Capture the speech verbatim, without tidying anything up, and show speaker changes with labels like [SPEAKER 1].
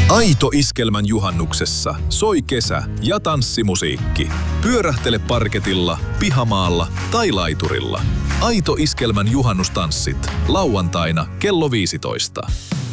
[SPEAKER 1] Aito Iskelmän juhannuksessa soi kesä ja tanssimusiikki. Pyörähtele parketilla, pihamaalla tai laiturilla. Aito Iskelmän juhannustanssit lauantaina kello viisitoista.